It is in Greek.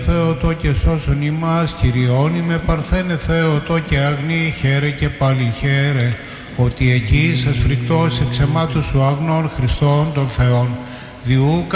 Θεότο και σώσον ημάς, Κυριόν είμαι παρθένε Θεότο και αγνή, χαίρε και πάλι χαίρε, ότι εκεί σας φρικτός εξ αιμάτου σου αγνών Χριστών των Θεών, διού